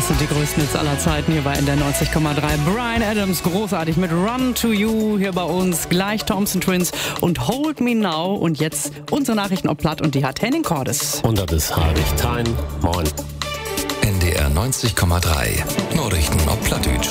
Das sind die größten Hits aller Zeiten hier bei NDR 90,3. Bryan Adams, großartig mit Run to You hier bei uns. Gleich Thompson Twins und Hold Me Now. Und jetzt unsere Nachrichten ob Platt und die hat Henning Cordes. Und das ist Harvig Time. Moin. NDR 90,3. Nachrichten ob Plattdeutsch.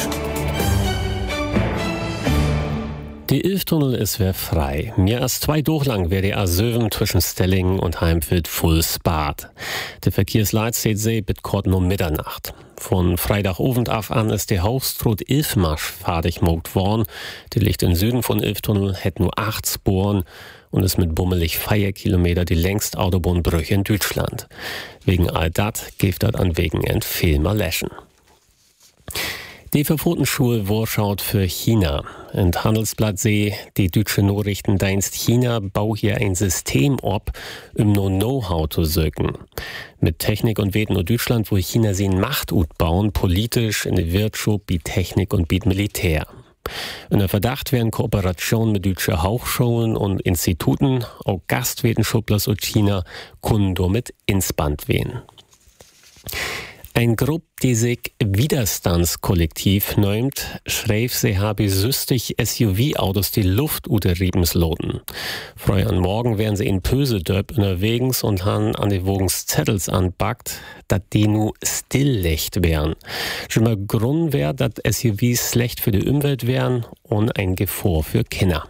Die Ilftunnel ist wer frei. Mehr als 2 Tage lang wäre die A7 zwischen Stellingen und Heimfeld voll spart. Der Verkehrsleitsee bis kurz um Mitternacht. Von Freitagabend an ist der Hauptstraße Ilfmarsch fertig gemacht worden. Die liegt im Süden von Ilftunnel, hat nur 8 Spuren und ist mit bummelig 4 Kilometer die längste Autobahnbrücke in Deutschland. Wegen all dat gibt das an Wegenend viel mal läschen. Die Verbotenschule Vorschaut für China. In Handelsblatt sehe die deutsche Nachrichtendienst China baut hier ein System ab, um no Know-how zu suchen. Mit Technik und Weten in Deutschland, wo China sie Macht bauen, politisch, in der Wirtschaft, wie Technik und wie Militär. In der Verdacht werden Kooperationen mit deutschen Hochschulen und Instituten, auch Gastwissenschaftler aus China, können damit ins Band wehen. Ein Gruppe, die sich Widerstandskollektiv nennt, schreibt, sie habe süstig SUV-Autos die Luft unterriebens loten. Früh an Morgen werden sie in Pösedöp unterwegs und haben an die Wogens Zettels anpackt, dass die nu stilllicht wären. Schon mal Grund wäre, dass SUVs schlecht für die Umwelt wären und ein Gefahr für Kinder.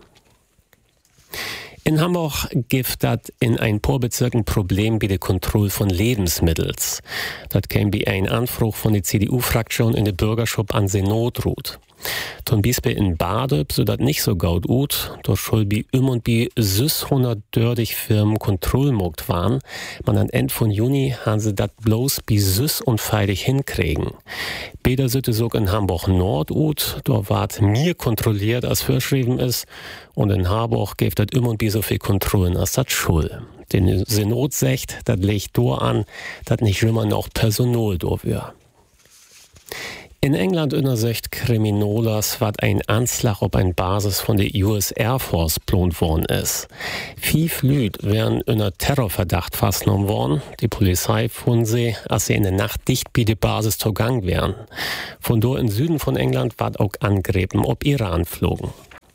In Hamburg gibt das in ein paar Bezirken Problem bei der Kontrolle von Lebensmitteln. Das käme bei ein Anspruch von der CDU-Fraktion in der Bürgerschaft an Senat ruht. Zum Beispiel in Badöp so das nicht so gut ut, dort soll bei und bei 600 dördig Firmen Kontrollmogt waren. Man an Ende von Juni haben sie das bloß bei süß und feilig hinkriegen. Beder sitte sog in Hamburg Nord ut, dort ward mehr kontrolliert als verschrieben ist, und in Harburg gibt das und bei so viel Kontrollen als das Schul. Den Senat sagt, das legt do an, dass nicht immer noch Personal do wär. In England untersucht Kriminalers, was ein Anschlag auf eine Basis von der US Air Force geplant worden ist. 5 Leute wären unter Terrorverdacht festgenommen worden. Die Polizei fand sie, als sie in der Nacht dicht bei der Basis zugange wären. Von dort im Süden von England ward auch Angriffen auf Iran flogen.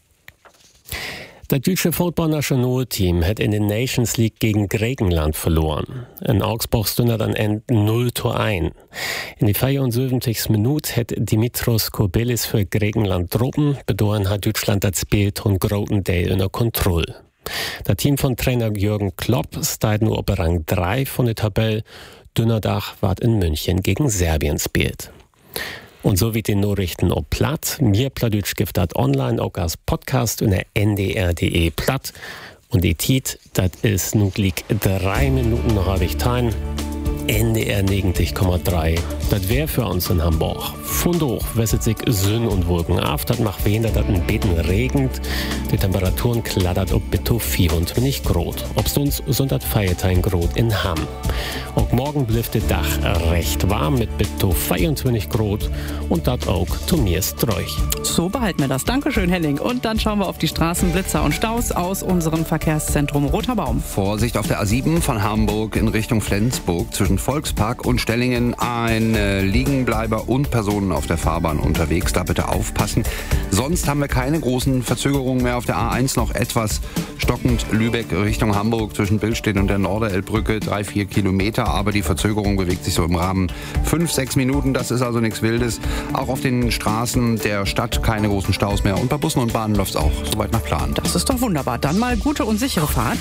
Das deutsche Fußballnationalteam hat in der Nations League gegen Griechenland verloren. In Augsburg stünde dann Ende 0:1. In die 74. Minute hat Dimitros Kourbelis für Griechenland Truppen, bedeutet hat Deutschland das Spiel von großen Teil unter Kontrolle. Das Team von Trainer Jürgen Klopp steht nur auf Rang 3 von der Tabelle. Donnerstag ward in München gegen Serbien spielt. Und so wie die Nachrichten ob Platt, mir Plattdeutsch gibt das online auch als Podcast unter ndr.de Platt. Und die Tiet, das ist nun liegt 3 Minuten Harvig Time. NDR 90,3. Das wäre für uns in Hamburg. Von hoch wässet sich Sonne und Wolken auf. Das macht weniger, dass ein Beten regnet. Die Temperaturen klattert ob bis 24 Grad. Ob uns sind das Feiertage Grad in Hamm. Auch morgen bleibt der Dach recht warm mit bis 24 Grad. Und das auch zu mir Sträuch. So behalten wir das. Dankeschön, Henning. Und dann schauen wir auf die Straßen, Blitzer und Staus aus unserem Verkehrszentrum Roter Baum. Vorsicht auf der A7 von Hamburg in Richtung Flensburg zwischen Volkspark und Stellingen. Ein Liegenbleiber und Personen auf der Fahrbahn unterwegs. Da bitte aufpassen. Sonst haben wir keine großen Verzögerungen mehr auf der A1. Noch etwas stockend Lübeck Richtung Hamburg zwischen Billstedt und der Norderelbbrücke. 3-4 Kilometer. Aber die Verzögerung bewegt sich so im Rahmen 5-6 Minuten. Das ist also nichts Wildes. Auch auf den Straßen der Stadt keine großen Staus mehr. Und bei Bussen und Bahnen läuft es auch soweit nach Plan. Das ist doch wunderbar. Dann mal gute und sichere Fahrt.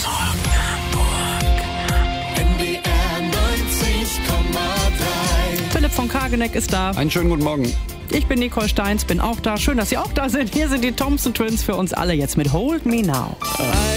Philipp von Kageneck ist da. Einen schönen guten Morgen. Ich bin Nicole Steins, bin auch da. Schön, dass Sie auch da sind. Hier sind die Thompson Twins für uns alle jetzt mit Hold Me Now.